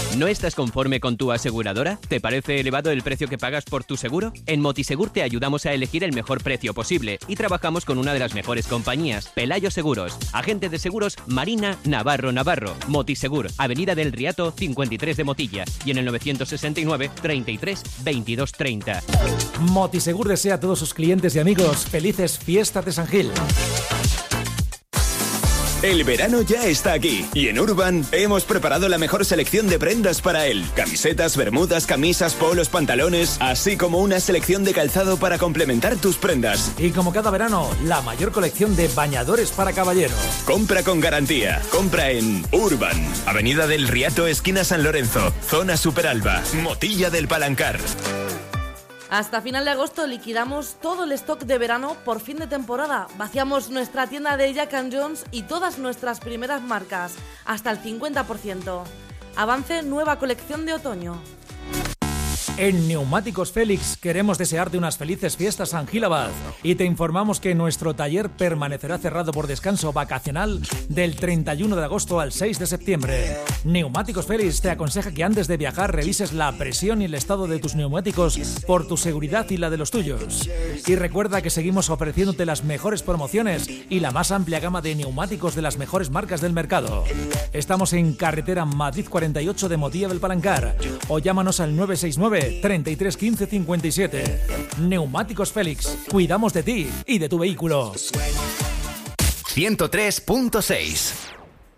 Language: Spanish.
¿No estás conforme con tu aseguradora? ¿Te parece elevado el precio que pagas por tu seguro? En Motisegur te ayudamos a elegir el mejor precio posible y trabajamos con una de las mejores compañías, Pelayo Seguros. Agente de seguros Marina Navarro. Motisegur, Avenida del Riato 53 de Motilla y en el 969 33 22 30. Motisegur desea a todos sus clientes y amigos felices fiestas de San Gil. El verano ya está aquí y en Urban hemos preparado la mejor selección de prendas para él. Camisetas, bermudas, camisas, polos, pantalones, así como una selección de calzado para complementar tus prendas. Y como cada verano, la mayor colección de bañadores para caballero. Compra con garantía. Compra en Urban, Avenida del Riato, esquina San Lorenzo, zona Superalba, Motilla del Palancar. Hasta final de agosto liquidamos todo el stock de verano por fin de temporada. Vaciamos nuestra tienda de Jack & Jones y todas nuestras primeras marcas, hasta el 50%. Avance nueva colección de otoño. En Neumáticos Félix queremos desearte unas felices fiestas San Gil Abad y te informamos que nuestro taller permanecerá cerrado por descanso vacacional del 31 de agosto al 6 de septiembre. Neumáticos Félix te aconseja que antes de viajar revises la presión y el estado de tus neumáticos por tu seguridad y la de los tuyos. Y recuerda que seguimos ofreciéndote las mejores promociones y la más amplia gama de neumáticos de las mejores marcas del mercado. Estamos en carretera Madrid 48 de Motilla del Palancar o llámanos al 969 33 15 57. Neumáticos Félix, cuidamos de ti y de tu vehículo. 103.6